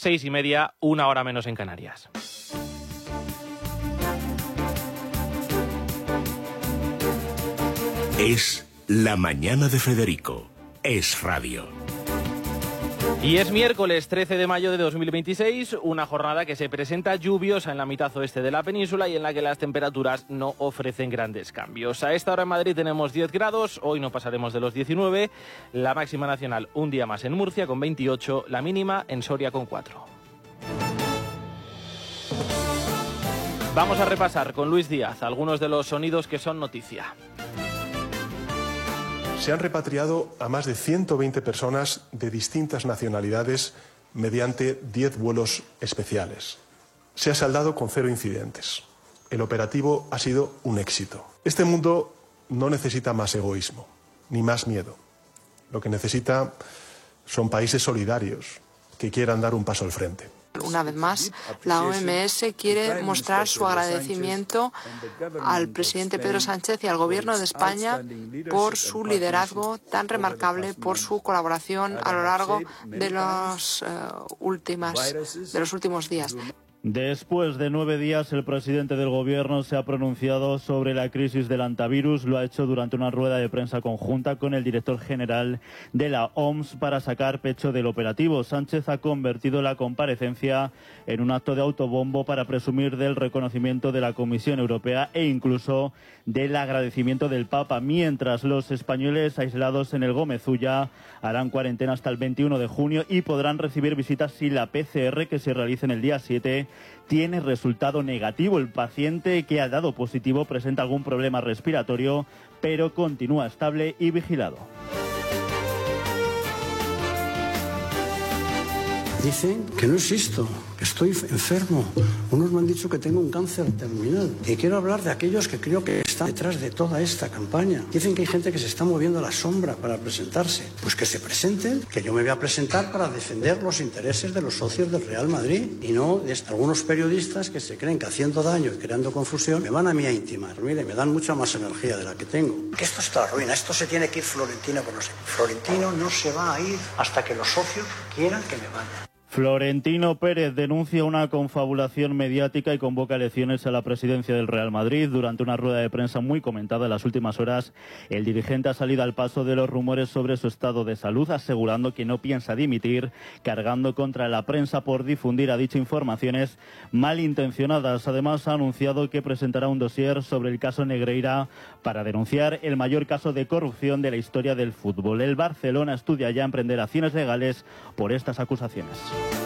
6:30, 1 hora menos en Canarias. Es La Mañana de Federico. Es radio. Y es miércoles 13 de mayo de 2026, una jornada que se presenta lluviosa en la mitad oeste de la península y en la que las temperaturas no ofrecen grandes cambios. A esta hora en Madrid tenemos 10 grados, hoy no pasaremos de los 19, la máxima nacional un día más en Murcia con 28, la mínima en Soria con 4. Vamos a repasar con Luis Díaz algunos de los sonidos que son noticia. Se han repatriado a más de 120 personas de distintas nacionalidades mediante 10 vuelos especiales. Se ha saldado con 0 incidentes. El operativo ha sido un éxito. Este mundo no necesita más egoísmo, ni más miedo. Lo que necesita son países solidarios que quieran dar un paso al frente. Una vez más, la OMS quiere mostrar su agradecimiento al presidente Pedro Sánchez y al Gobierno de España por su liderazgo tan remarcable, por su colaboración a lo largo de los últimos días. Después de 9 días, el presidente del Gobierno se ha pronunciado sobre la crisis del antivirus. Lo ha hecho durante una rueda de prensa conjunta con el director general de la OMS para sacar pecho del operativo. Sánchez ha convertido la comparecencia en un acto de autobombo para presumir del reconocimiento de la Comisión Europea e incluso del agradecimiento del Papa, mientras los españoles aislados en el Gómez-Ulla harán cuarentena hasta el 21 de junio y podrán recibir visitas si la PCR que se realice en el día 7 tiene resultado negativo. El paciente que ha dado positivo presenta algún problema respiratorio, pero continúa estable y vigilado. Dicen que no existo, que estoy enfermo. Unos me han dicho que tengo un cáncer terminal. Y quiero hablar de aquellos que creo que están detrás de toda esta campaña. Dicen que hay gente que se está moviendo a la sombra para presentarse. Pues que se presenten, que yo me voy a presentar para defender los intereses de los socios del Real Madrid. Y no de algunos periodistas que se creen que haciendo daño y creando confusión me van a mí a intimar. Mire, me dan mucha más energía de la que tengo. Que esto está a la ruina, esto se tiene que ir Florentino por no sé. Florentino no se va a ir hasta que los socios quieran que me vaya. Florentino Pérez denuncia una confabulación mediática y convoca elecciones a la presidencia del Real Madrid. Durante una rueda de prensa muy comentada en las últimas horas, el dirigente ha salido al paso de los rumores sobre su estado de salud, asegurando que no piensa dimitir, cargando contra la prensa por difundir, ha dicho, informaciones malintencionadas. Además, ha anunciado que presentará un dossier sobre el caso Negreira para denunciar el mayor caso de corrupción de la historia del fútbol. El Barcelona estudia ya emprender acciones legales por estas acusaciones.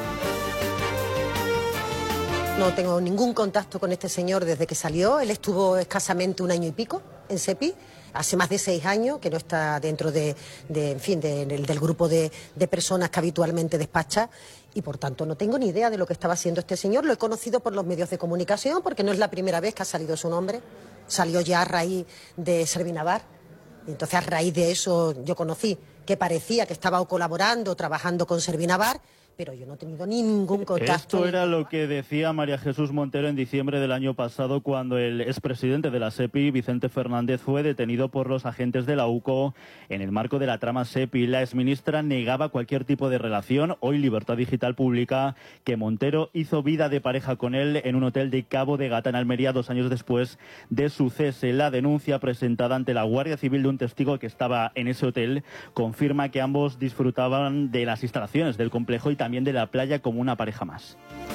No tengo ningún contacto con este señor desde que salió. Él estuvo escasamente 1 año y pico en SEPI, hace más de 6 años que no está dentro del grupo de personas que habitualmente despacha y por tanto no tengo ni idea de lo que estaba haciendo este señor. Lo he conocido por los medios de comunicación porque no es la primera vez que ha salido su nombre. Salió ya a raíz de Servinavar y entonces a raíz de eso yo conocí que parecía que estaba colaborando, trabajando con Servinavar, pero yo no he tenido ningún contacto. Esto era lo que decía María Jesús Montero en diciembre del año pasado, cuando el expresidente de la SEPI, Vicente Fernández, fue detenido por los agentes de la UCO en el marco de la trama SEPI. La exministra negaba cualquier tipo de relación. Hoy Libertad Digital publica que Montero hizo vida de pareja con él en un hotel de Cabo de Gata, en Almería, 2 años después de su cese. La denuncia presentada ante la Guardia Civil de un testigo que estaba en ese hotel confirma que ambos disfrutaban de las instalaciones del complejo y también de la playa como una pareja más.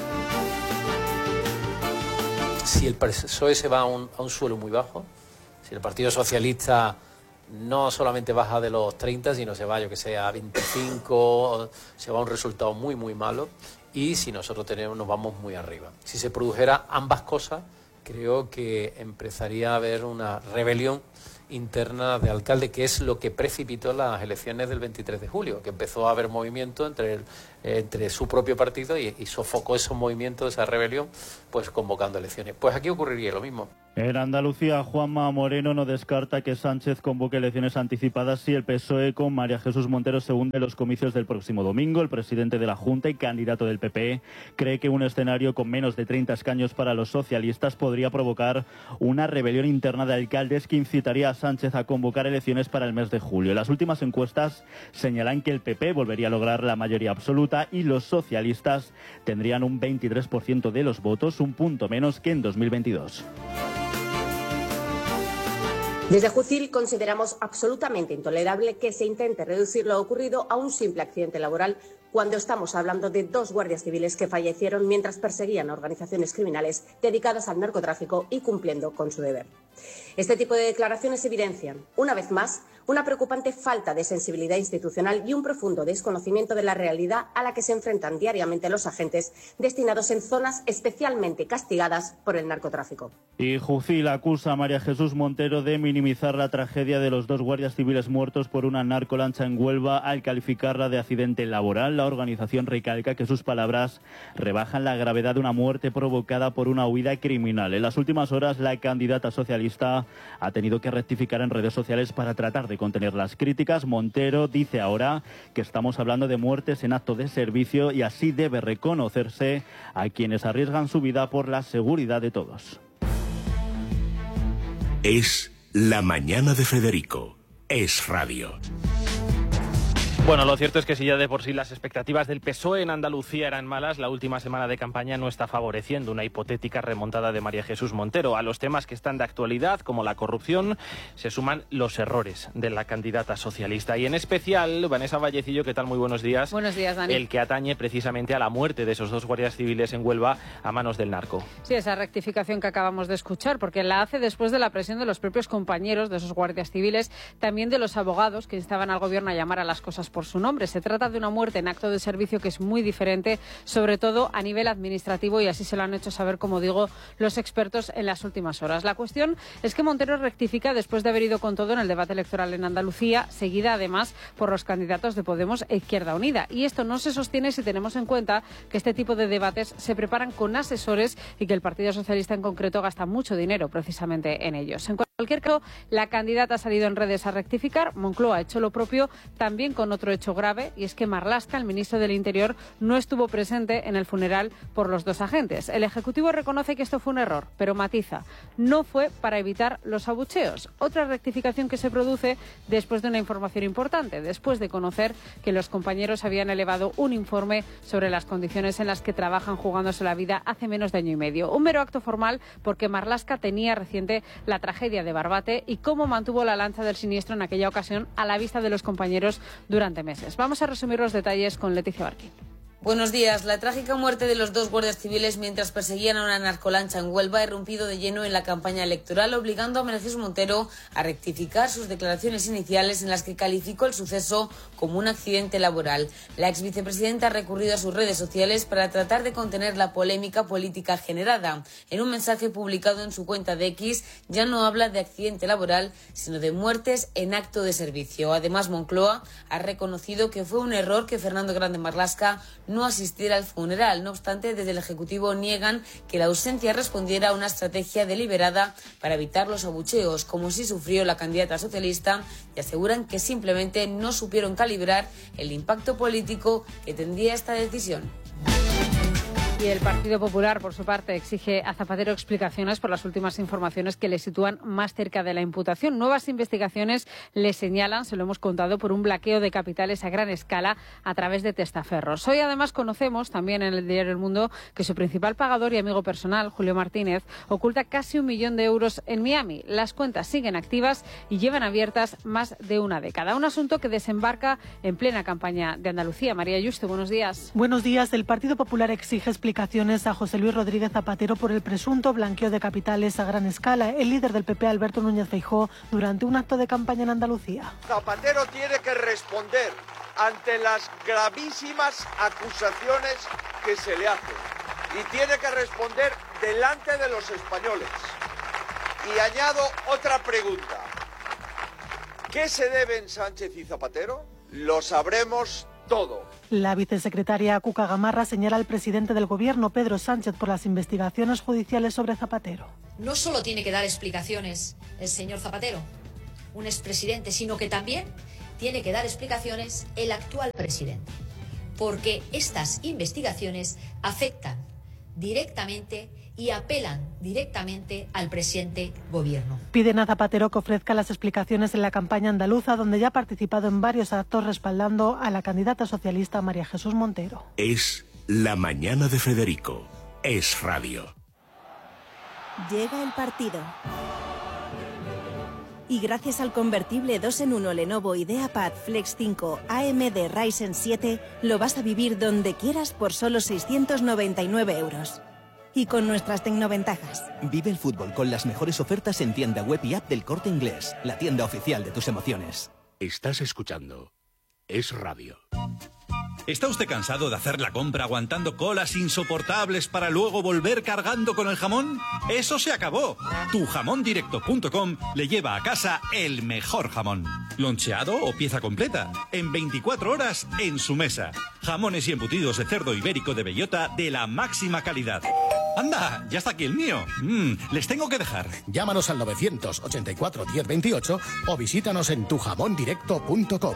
Si el PSOE se va a un suelo muy bajo, si el Partido Socialista no solamente baja de los 30, sino se va, yo que sé, a 25, se va a un resultado muy, muy malo, y si nosotros nos vamos muy arriba. Si se produjera ambas cosas, creo que empezaría a haber una rebelión interna de alcalde, que es lo que precipitó las elecciones del 23 de julio, que empezó a haber movimiento entre su propio partido y sofocó esos movimientos, esa rebelión, pues convocando elecciones. Pues aquí ocurriría lo mismo. En Andalucía, Juanma Moreno no descarta que Sánchez convoque elecciones anticipadas si el PSOE con María Jesús Montero se hunde en los comicios del próximo domingo. El presidente de la Junta y candidato del PP cree que un escenario con menos de 30 escaños para los socialistas podría provocar una rebelión interna de alcaldes que incitaría a Sánchez a convocar elecciones para el mes de julio. Las últimas encuestas señalan que el PP volvería a lograr la mayoría absoluta, Socialista, y los socialistas tendrían un 23% de los votos, un punto menos que en 2022. Desde Jucil consideramos absolutamente intolerable que se intente reducir lo ocurrido a un simple accidente laboral cuando estamos hablando de 2 guardias civiles que fallecieron mientras perseguían a organizaciones criminales dedicadas al narcotráfico y cumpliendo con su deber. Este tipo de declaraciones evidencian, una vez más, una preocupante falta de sensibilidad institucional y un profundo desconocimiento de la realidad a la que se enfrentan diariamente los agentes destinados en zonas especialmente castigadas por el narcotráfico. Y Jucil acusa a María Jesús Montero de minimizar la tragedia de los 2 guardias civiles muertos por una narcolancha en Huelva al calificarla de accidente laboral. La organización recalca que sus palabras rebajan la gravedad de una muerte provocada por una huida criminal. En las últimas horas, la candidata socialista ha tenido que rectificar en redes sociales para tratar de contener las críticas. Montero dice ahora que estamos hablando de muertes en acto de servicio y así debe reconocerse a quienes arriesgan su vida por la seguridad de todos. Es La Mañana de Federico. Es radio. Bueno, lo cierto es que si ya de por sí las expectativas del PSOE en Andalucía eran malas, la última semana de campaña no está favoreciendo una hipotética remontada de María Jesús Montero. A los temas que están de actualidad, como la corrupción, se suman los errores de la candidata socialista. Y en especial, Vanessa Vallecillo, ¿qué tal? Muy buenos días. Buenos días, Dani. El que atañe precisamente a la muerte de esos 2 guardias civiles en Huelva a manos del narco. Sí, esa rectificación que acabamos de escuchar, porque la hace después de la presión de los propios compañeros de esos guardias civiles, también de los abogados que instaban al gobierno a llamar a las cosas por su nombre. Se trata de una muerte en acto de servicio que es muy diferente, sobre todo a nivel administrativo, y así se lo han hecho saber, como digo, los expertos en las últimas horas. La cuestión es que Montero rectifica después de haber ido con todo en el debate electoral en Andalucía, seguida además por los candidatos de Podemos e Izquierda Unida. Y esto no se sostiene si tenemos en cuenta que este tipo de debates se preparan con asesores y que el Partido Socialista en concreto gasta mucho dinero precisamente en ellos. En cualquier caso, la candidata ha salido en redes a rectificar. Moncloa ha hecho lo propio también con otro hecho grave, y es que Marlaska, el ministro del Interior, no estuvo presente en el funeral por los 2 agentes. El Ejecutivo reconoce que esto fue un error, pero matiza, no fue para evitar los abucheos. Otra rectificación que se produce después de una información importante, después de conocer que los compañeros habían elevado un informe sobre las condiciones en las que trabajan jugándose la vida hace menos de año y medio. Un mero acto formal porque Marlaska tenía reciente la tragedia de Barbate y cómo mantuvo la lanza del siniestro en aquella ocasión a la vista de los compañeros durante meses. Vamos a resumir los detalles con Leticia Barquín. Buenos días. La trágica muerte de los 2 guardias civiles mientras perseguían a una narcolancha en Huelva ha irrumpido de lleno en la campaña electoral, obligando a María Jesús Montero a rectificar sus declaraciones iniciales en las que calificó el suceso como un accidente laboral. La exvicepresidenta ha recurrido a sus redes sociales para tratar de contener la polémica política generada. En un mensaje publicado en su cuenta de X, ya no habla de accidente laboral, sino de muertes en acto de servicio. Además, Moncloa ha reconocido que fue un error que Fernando Grande Marlaska no asistiera al funeral. No obstante, desde el Ejecutivo niegan que la ausencia respondiera a una estrategia deliberada para evitar los abucheos, como sí sufrió la candidata socialista, y aseguran que simplemente no supieron calibrar el impacto político que tendría esta decisión. Y el Partido Popular, por su parte, exige a Zapatero explicaciones por las últimas informaciones que le sitúan más cerca de la imputación. Nuevas investigaciones le señalan, se lo hemos contado, por un blanqueo de capitales a gran escala a través de testaferros. Hoy, además, conocemos también en el diario El Mundo que su principal pagador y amigo personal, Julio Martínez, oculta casi 1 millón de euros en Miami. Las cuentas siguen activas y llevan abiertas más de una década. Un asunto que desembarca en plena campaña de Andalucía. María Yuste, buenos días. Buenos días. El Partido Popular exige explicaciones a José Luis Rodríguez Zapatero por el presunto blanqueo de capitales a gran escala. El líder del PP, Alberto Núñez Feijóo, durante un acto de campaña en Andalucía. Zapatero tiene que responder ante las gravísimas acusaciones que se le hacen y tiene que responder delante de los españoles. Y añado otra pregunta. ¿Qué se deben Sánchez y Zapatero? Lo sabremos todo. La vicesecretaria Cuca Gamarra señala al presidente del Gobierno, Pedro Sánchez, por las investigaciones judiciales sobre Zapatero. No solo tiene que dar explicaciones el señor Zapatero, un expresidente, sino que también tiene que dar explicaciones el actual presidente, porque estas investigaciones afectan directamente y apelan directamente al presente Gobierno. Piden a Zapatero que ofrezca las explicaciones en la campaña andaluza, donde ya ha participado en varios actos respaldando a la candidata socialista María Jesús Montero. Es La Mañana de Federico. Es radio. Llega el partido. Y gracias al convertible 2 en 1 Lenovo IdeaPad Flex 5 AMD Ryzen 7, lo vas a vivir donde quieras por solo 699 €. Y con nuestras tecnoventajas. Vive el fútbol con las mejores ofertas en tienda web y app del Corte Inglés, la tienda oficial de tus emociones. Estás escuchando Es radio. ¿Está usted cansado de hacer la compra aguantando colas insoportables para luego volver cargando con el jamón? ¡Eso se acabó! Tujamondirecto.com le lleva a casa el mejor jamón. Loncheado o pieza completa. En 24 horas en su mesa. Jamones y embutidos de cerdo ibérico de bellota de la máxima calidad. ¡Anda! Ya está aquí el mío. Les tengo que dejar. Llámanos al 984 1028 o visítanos en tujamondirecto.com.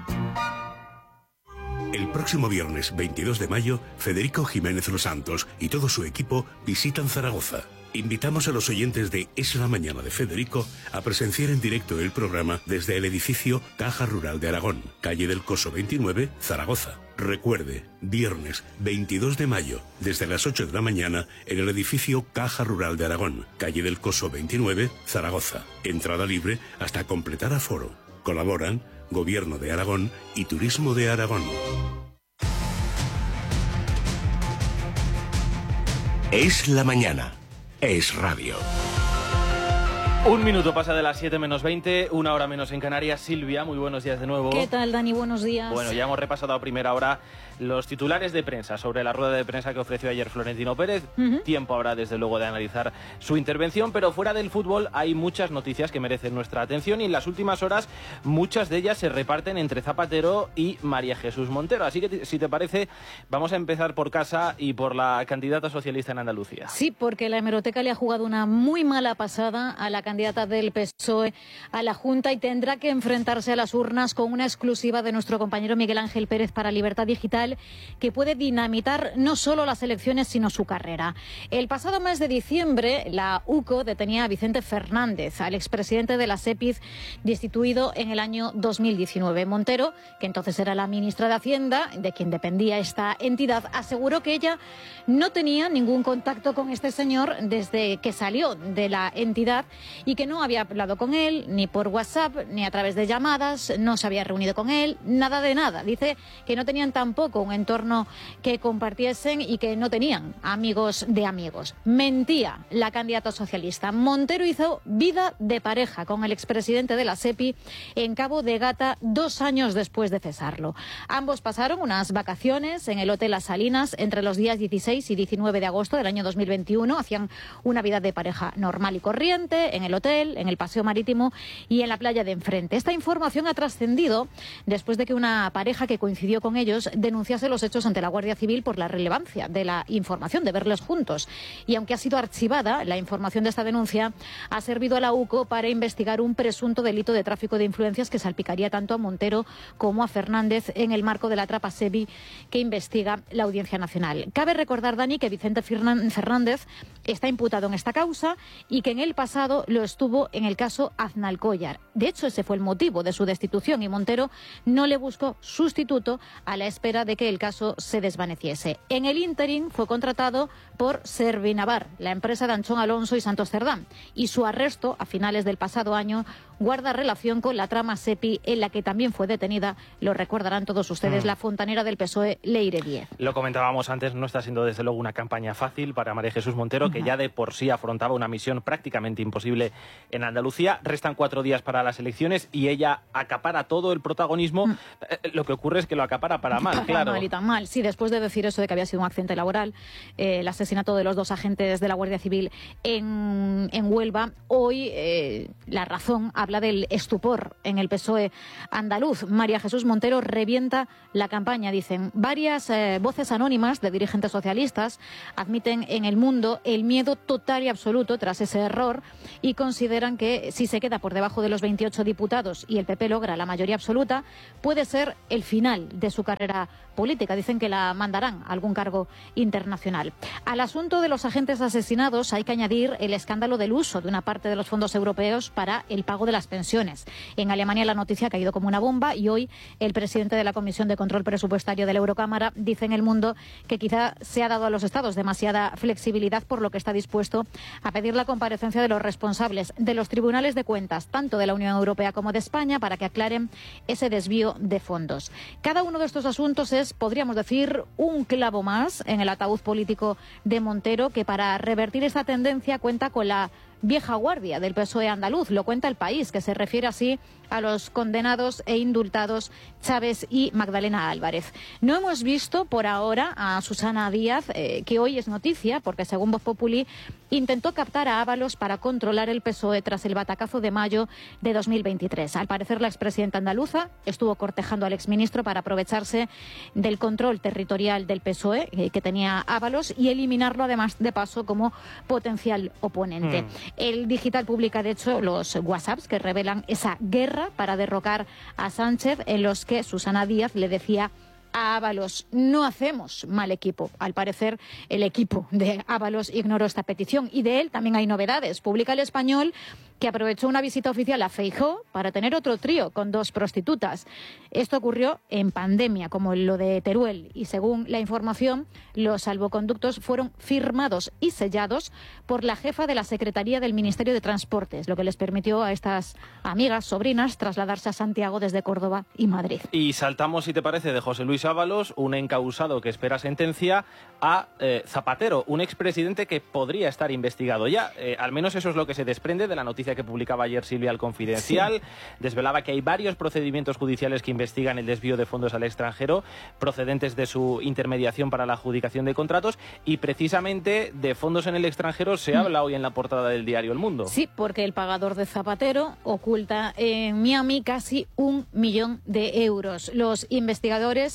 El próximo viernes 22 de mayo, Federico Jiménez Los Santos y todo su equipo visitan Zaragoza. Invitamos a los oyentes de Es la Mañana de Federico a presenciar en directo el programa desde el edificio Caja Rural de Aragón, calle del Coso 29, Zaragoza. Recuerde, viernes 22 de mayo, desde las 8 de la mañana, en el edificio Caja Rural de Aragón, calle del Coso 29, Zaragoza. Entrada libre hasta completar aforo. Colaboran Gobierno de Aragón y Turismo de Aragón. Es la mañana. Es radio. 1 minuto pasa de las 7 menos 20, 1 hora menos en Canarias. Silvia, muy buenos días de nuevo. ¿Qué tal, Dani? Buenos días. Bueno, ya hemos repasado a primera hora los titulares de prensa sobre la rueda de prensa que ofreció ayer Florentino Pérez. Tiempo habrá, desde luego, de analizar su intervención, pero fuera del fútbol hay muchas noticias que merecen nuestra atención y en las últimas horas muchas de ellas se reparten entre Zapatero y María Jesús Montero. Así que, si te parece, vamos a empezar por casa y por la candidata socialista en Andalucía. Sí, porque la hemeroteca le ha jugado una muy mala pasada a la candidata del PSOE a la Junta y tendrá que enfrentarse a las urnas con una exclusiva de nuestro compañero Miguel Ángel Pérez para Libertad Digital, que puede dinamitar no solo las elecciones, sino su carrera. El pasado mes de diciembre, la UCO detenía a Vicente Fernández, al expresidente de la SEPIC, destituido en el año 2019. Montero, que entonces era la ministra de Hacienda, de quien dependía esta entidad, aseguró que ella no tenía ningún contacto con este señor desde que salió de la entidad y que no había hablado con él ni por WhatsApp ni a través de llamadas, no se había reunido con él, nada de nada. Dice que no tenían tampoco un entorno que compartiesen y que no tenían amigos de amigos. Mentía la candidata socialista. Montero hizo vida de pareja con el expresidente de la SEPI en Cabo de Gata 2 años después de cesarlo. Ambos pasaron unas vacaciones en el Hotel Las Salinas entre los días 16 y 19 de agosto del año 2021. Hacían una vida de pareja normal y corriente en el hotel, en el paseo marítimo y en la playa de enfrente. Esta información ha trascendido después de que una pareja que coincidió con ellos denunciase los hechos ante la Guardia Civil por la relevancia de la información, de verlos juntos. Y aunque ha sido archivada, la información de esta denuncia ha servido a la UCO para investigar un presunto delito de tráfico de influencias que salpicaría tanto a Montero como a Fernández en el marco de la trapa SEPI que investiga la Audiencia Nacional. Cabe recordar, Dani, que Vicente Fernández está imputado en esta causa y que en el pasado lo estuvo en el caso Aznalcóllar. De hecho, ese fue el motivo de su destitución y Montero no le buscó sustituto a la espera de que el caso se desvaneciese. En el ínterin fue contratado por Servinavar, la empresa de Anchón Alonso y Santos Cerdán, y su arresto a finales del pasado año guarda relación con la trama SEPI en la que también fue detenida, lo recordarán todos ustedes, la fontanera del PSOE, Leire Díez. Lo comentábamos antes, no está siendo desde luego una campaña fácil para María Jesús Montero, que ya de por sí afrontaba una misión prácticamente imposible en Andalucía. Restan 4 días para las elecciones y ella acapara todo el protagonismo. Lo que ocurre es que lo acapara para mal, claro. Mal y tan mal. Sí, después de decir eso de que había sido un accidente laboral, el asesinato de los 2 agentes de la Guardia Civil en Huelva, hoy La Razón habla del estupor en el PSOE andaluz. María Jesús Montero revienta la campaña, dicen. Varias voces anónimas de dirigentes socialistas admiten en El Mundo el miedo total y absoluto tras ese error y consideran que si se queda por debajo de los 28 diputados y el PP logra la mayoría absoluta, puede ser el final de su carrera política. Dicen que la mandarán a algún cargo internacional. Al asunto de los agentes asesinados hay que añadir el escándalo del uso de una parte de los fondos europeos para el pago de las pensiones. En Alemania la noticia ha caído como una bomba y hoy el presidente de la Comisión de Control Presupuestario de la Eurocámara dice en El Mundo que quizá se ha dado a los Estados demasiada flexibilidad, por lo que está dispuesto a pedir la comparecencia de los responsables de los tribunales de cuentas, tanto de la Unión Europea como de España, para que aclaren ese desvío de fondos. Cada uno de estos asuntos es, podríamos decir, un clavo más en el ataúd político de Montero, que para revertir esta tendencia cuenta con la vieja guardia del PSOE andaluz. Lo cuenta El País, que se refiere así a los condenados e indultados Chávez y Magdalena Álvarez. No hemos visto por ahora a Susana Díaz, que hoy es noticia porque según Voz Populi intentó captar a Ábalos para controlar el PSOE tras el batacazo de mayo de 2023. Al parecer la expresidenta andaluza estuvo cortejando al exministro para aprovecharse del control territorial del PSOE que tenía Ábalos y eliminarlo además de paso como potencial oponente. El Digital publica, de hecho, los WhatsApps que revelan esa guerra para derrocar a Sánchez, en los que Susana Díaz le decía a Ábalos: no hacemos mal equipo. Al parecer, el equipo de Ábalos ignoró esta petición y de él también hay novedades. Publica El Español que aprovechó una visita oficial a Feijóo para tener otro trío con 2 prostitutas. Esto ocurrió en pandemia, como lo de Teruel, y según la información, los salvoconductos fueron firmados y sellados por la jefa de la Secretaría del Ministerio de Transportes, lo que les permitió a estas amigas, sobrinas, trasladarse a Santiago desde Córdoba y Madrid. Y saltamos, si te parece, de José Luis Ábalos, un encausado que espera sentencia, a Zapatero, un expresidente que podría estar investigado ya. Al menos eso es lo que se desprende de la noticia que publicaba ayer Silvia al Confidencial. Sí. Desvelaba que hay varios procedimientos judiciales que investigan el desvío de fondos al extranjero procedentes de su intermediación para la adjudicación de contratos, y precisamente de fondos en el extranjero se habla hoy en la portada del diario El Mundo. Sí, porque el pagador de Zapatero oculta en Miami casi 1 millón de euros. Los investigadores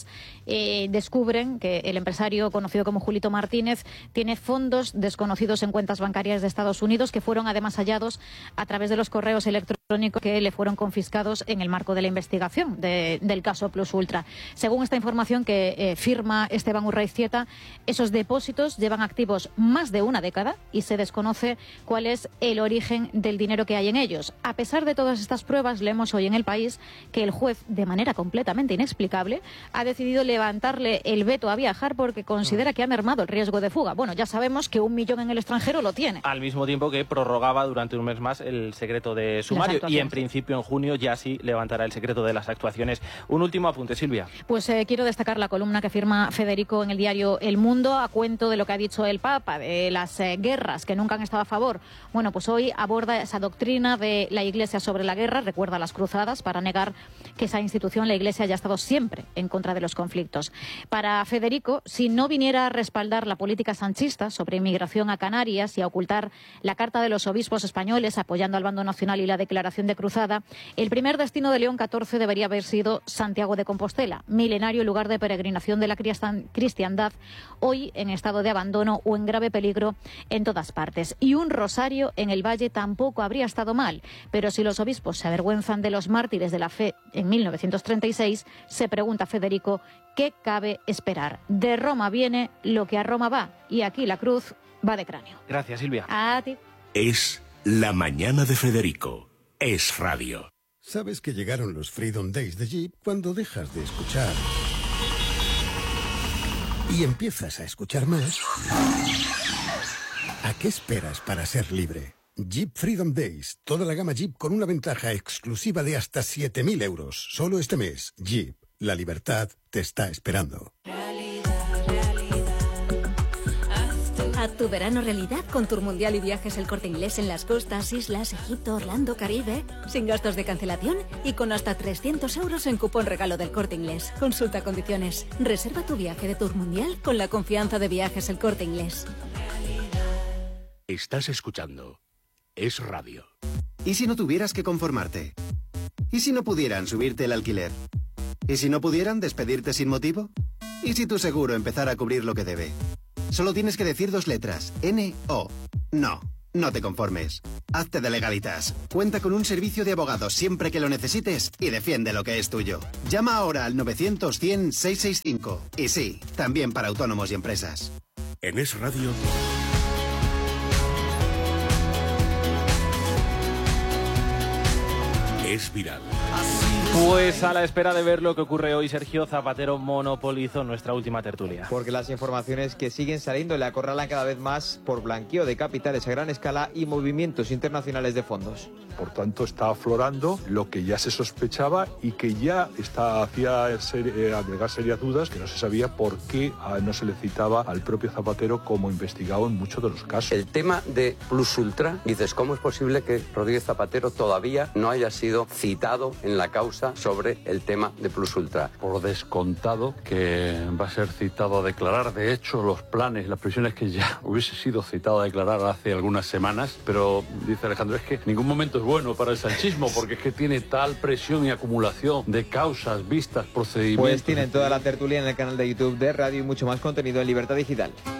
descubren que el empresario conocido como Julito Martínez tiene fondos desconocidos en cuentas bancarias de Estados Unidos que fueron además hallados a través de los correos electrónicos que le fueron confiscados en el marco de la investigación del caso Plus Ultra. Según esta información que firma Esteban Urraiztieta, esos depósitos llevan activos más de una década y se desconoce cuál es el origen del dinero que hay en ellos. A pesar de todas estas pruebas, leemos hoy en El País que el juez, de manera completamente inexplicable, ha decidido levantarle el veto a viajar porque considera que ha mermado el riesgo de fuga. Bueno, ya sabemos que 1 millón en el extranjero lo tiene. Al mismo tiempo que prorrogaba durante un mes más el secreto de sumario, y en principio en junio ya sí levantará el secreto de las actuaciones. Un último apunte, Silvia. Pues quiero destacar la columna que firma Federico en el diario El Mundo a cuento de lo que ha dicho el Papa, de las guerras que nunca han estado a favor. Bueno, pues hoy aborda esa doctrina de la Iglesia sobre la guerra, recuerda las cruzadas para negar que esa institución, la Iglesia, haya estado siempre en contra de los conflictos. Para Federico, si no viniera a respaldar la política sanchista sobre inmigración a Canarias y a ocultar la carta de los obispos españoles apoyando al bando nacional y la declaración de cruzada, el primer destino de León XIV debería haber sido Santiago de Compostela, milenario lugar de peregrinación de la cristiandad, hoy en estado de abandono o en grave peligro en todas partes. Y un rosario en el Valle tampoco habría estado mal, pero si los obispos se avergüenzan de los mártires de la fe en 1936, se pregunta Federico, ¿qué cabe esperar? De Roma viene lo que a Roma va, y aquí la cruz va de cráneo. Gracias, Silvia. A ti. Es La Mañana de Federico. Es radio. ¿Sabes que llegaron los Freedom Days de Jeep cuando dejas de escuchar y empiezas a escuchar más? ¿A qué esperas para ser libre? Jeep Freedom Days. Toda la gama Jeep con una ventaja exclusiva de hasta 7.000 euros. Solo este mes. Jeep. La libertad te está esperando. Haz tu verano realidad con Tour Mundial y Viajes El Corte Inglés en las costas, islas, Egipto, Orlando, Caribe. Sin gastos de cancelación y con hasta 300 euros en cupón regalo del Corte Inglés. Consulta condiciones. Reserva tu viaje de Tour Mundial con la confianza de Viajes El Corte Inglés. Estás escuchando Es radio. ¿Y si no tuvieras que conformarte? ¿Y si no pudieran subirte el alquiler? ¿Y si no pudieran despedirte sin motivo? ¿Y si tu seguro empezara a cubrir lo que debe? Solo tienes que decir 2 letras. N-O. No. No te conformes. Hazte de Legalitas. Cuenta con un servicio de abogados siempre que lo necesites y defiende lo que es tuyo. Llama ahora al 900-100-665. Y sí, también para autónomos y empresas. En Es Radio... Es viral. Pues a la espera de ver lo que ocurre hoy, Sergio Zapatero monopolizó nuestra última tertulia. Porque las informaciones que siguen saliendo le acorralan cada vez más por blanqueo de capitales a gran escala y movimientos internacionales de fondos. Por tanto, está aflorando lo que ya se sospechaba y que ya hacía agregar serias dudas, que no se sabía por qué no se le citaba al propio Zapatero como investigado en muchos de los casos. El tema de Plus Ultra, dices, ¿cómo es posible que Rodríguez Zapatero todavía no haya sido citado en la causa sobre el tema de Plus Ultra? Por descontado que va a ser citado a declarar. De hecho, los planes, las previsiones que ya hubiese sido citado a declarar hace algunas semanas, pero dice Alejandro, es que en ningún momento es bueno para el sanchismo, porque es que tiene tal presión y acumulación de causas, vistas, procedimientos. Pues tienen toda la tertulia en el canal de YouTube de Radio y mucho más contenido en Libertad Digital.